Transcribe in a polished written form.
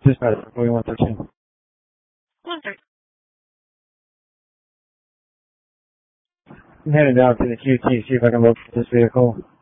Dispatch, Boeing 113. 113. I'm heading down to the QT, see if I can locate this vehicle.